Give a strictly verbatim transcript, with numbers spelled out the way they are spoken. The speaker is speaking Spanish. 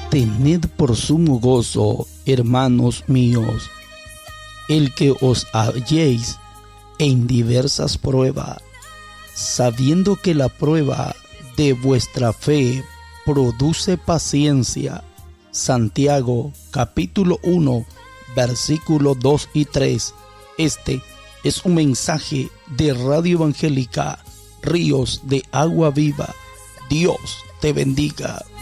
Tened por sumo gozo, hermanos míos, el que os halléis en diversas pruebas, sabiendo que la prueba de vuestra fe produce paciencia. Santiago capítulo uno, versículos dos y tres. Este es un mensaje de Radio Evangélica Ríos de Agua Viva. Dios te bendiga.